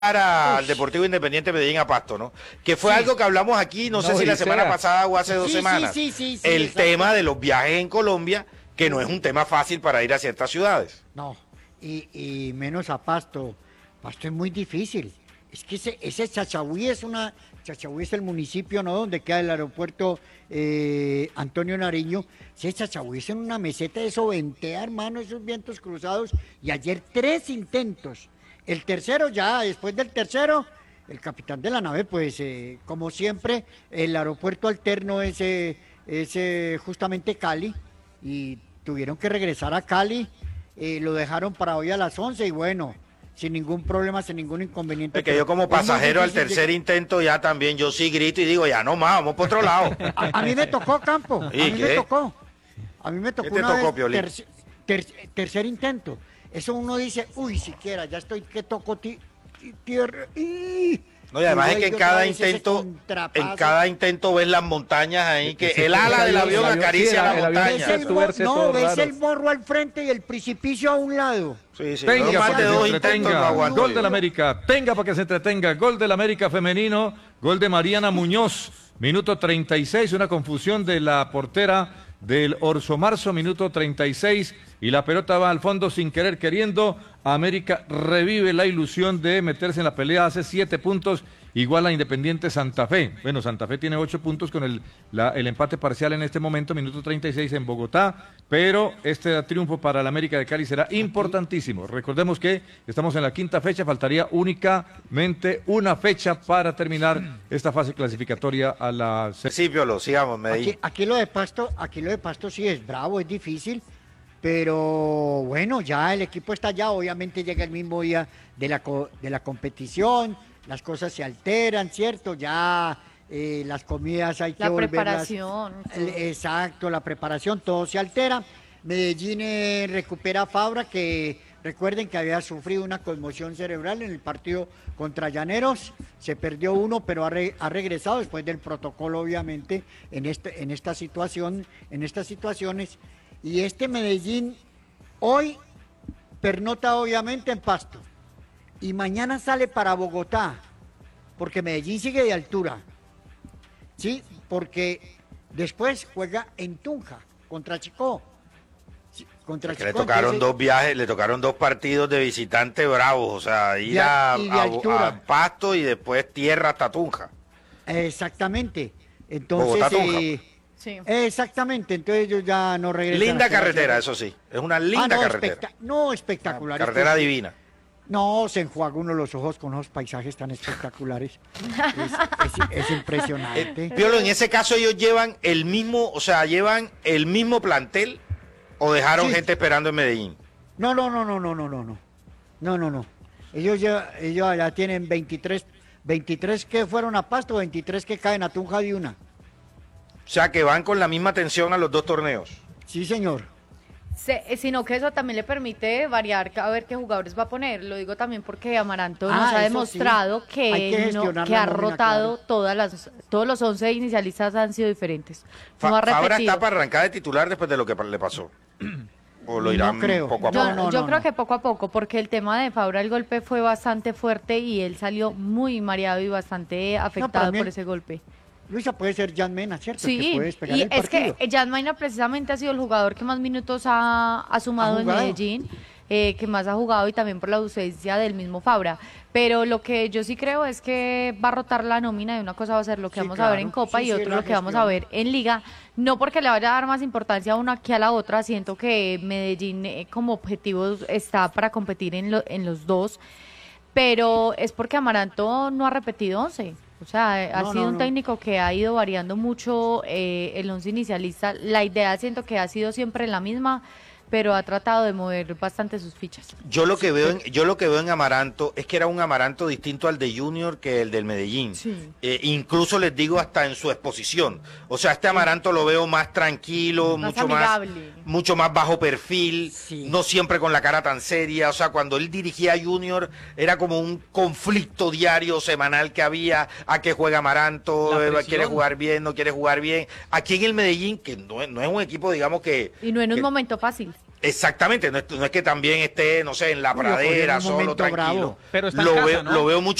al Deportivo Independiente Medellín a Pasto, ¿no? Que fue algo que hablamos aquí, no sé si la semana pasada o hace 2 semanas. El exacto. tema de los viajes en Colombia, que no es un tema fácil para ir a ciertas ciudades. No, y menos a Pasto. Pasto es muy difícil. Es que ese Chachagüí Chachagüí es el municipio, ¿no? Donde queda el aeropuerto Antonio Nariño. Ese Chachagüí es en una meseta, eso ventea, hermano, esos vientos cruzados. Y ayer 3 intentos. El tercero ya, después del tercero, el capitán de la nave, pues, como siempre, el aeropuerto alterno es justamente Cali. Y tuvieron que regresar a Cali. Lo dejaron para hoy a las 11 y bueno, sin ningún problema, sin ningún inconveniente. Es que yo como pasajero al tercer intento ya también, yo sí grito y digo, ya no más, vamos por otro lado. A mí me tocó, Campo, a mí me tocó. A mí me tocó ¿Qué te una tocó, vez, Piolín? tercer intento. Eso uno dice, uy, siquiera, ya estoy que toco tierra. No, y además es que en cada intento ves las montañas ahí, que el ala del avión acaricia la montaña. Ves el morro al frente y el precipicio a un lado. Sí, Tenga más para de que se 2 intentos no entretenga. aguanto Gol yo. del América. Tenga para que se entretenga. Gol del América femenino. Gol de Mariana Muñoz. Minuto 36. Una confusión de la portera del Orso Marzo. Minuto 36. Y la pelota va al fondo sin querer queriendo. América revive la ilusión de meterse en la pelea. Hace 7 puntos. Igual a Independiente Santa Fe. Bueno, Santa Fe tiene 8 puntos con el empate parcial en este momento, minuto 36 en Bogotá, pero este triunfo para el América de Cali será importantísimo. Recordemos que estamos en la 5ª fecha, faltaría únicamente una fecha para terminar esta fase clasificatoria a la... Sí, Piolo, sigamos, Medellín. Aquí lo de Pasto sí es bravo, es difícil, pero bueno, ya el equipo está allá, obviamente llega el mismo día de la competición. Las cosas se alteran, ¿cierto? Ya las comidas hay que volverlas. La preparación. Exacto, la preparación, todo se altera. Medellín recupera a Fabra, que recuerden que había sufrido una conmoción cerebral en el partido contra Llaneros. Se perdió uno, pero ha regresado después del protocolo, obviamente, en esta situación, en estas situaciones. Y este Medellín hoy pernota, obviamente, en Pasto. Y mañana sale para Bogotá, porque Medellín sigue de altura. Sí, porque después juega en Tunja, contra Chicó. Sí, contra Chicó. Le tocaron 2 viajes, le tocaron 2 partidos de visitante bravos, o sea, ir a Pasto y después tierra hasta Tunja. Exactamente. Entonces, Bogotá, Tunja. Sí. Exactamente, entonces ellos ya no regresan. Linda carretera, eso sí, es una linda carretera. Espectacular. Carretera divina. No, se enjuaga uno los ojos con unos paisajes tan espectaculares. Es impresionante. Piolo, en ese caso ellos llevan el mismo plantel o dejaron gente esperando en Medellín. No. Ellos allá tienen 23 que fueron a Pasto, 23 que caen a Tunja de una. O sea que van con la misma tensión a los 2 torneos. Sí, señor. Sino que eso también le permite variar a ver qué jugadores va a poner. Lo digo también porque Amaranto nos ha demostrado sí. que ha rotado todos los 11 inicialistas han sido diferentes. No ha Fabra repetido. está para arrancar de titular después de lo que le pasó. O lo irán poco a poco. Yo creo que poco a poco, porque el tema de Fabra, el golpe fue bastante fuerte y él salió muy mareado y bastante afectado por ese golpe. Luisa, puede ser Jan Mena, ¿cierto? Sí, que puede despegar y el es partido. que Jan Mena precisamente ha sido el jugador que más minutos ha sumado en Medellín, que más ha jugado y también por la ausencia del mismo Fabra. Pero lo que yo sí creo es que va a rotar la nómina y una cosa va a ser lo que vamos a ver en Copa y otro lo que vamos a ver en Liga. No porque le vaya a dar más importancia a una que a la otra, siento que Medellín como objetivo está para competir en los dos, pero es porque Amaranto no ha repetido 11. O sea, ha sido un técnico que ha ido variando mucho el 11 inicialista. La idea siento que ha sido siempre la misma, pero ha tratado de mover bastante sus fichas. Yo lo que veo en Amaranto es que era un Amaranto distinto al de Junior que el del Medellín. Sí. Incluso les digo hasta en su exposición. O sea, este Amaranto lo veo más tranquilo, mucho más bajo perfil, no siempre con la cara tan seria. O sea, cuando él dirigía a Junior era como un conflicto diario, semanal que había. ¿A qué juega Amaranto? ¿Quiere jugar bien? ¿No quiere jugar bien? Aquí en el Medellín, que no es un equipo, digamos que... Y no en un momento fácil. Exactamente, no es que también esté, no sé, en la pradera, solo, tranquilo. Pero está en casa, ¿no? Lo veo mucho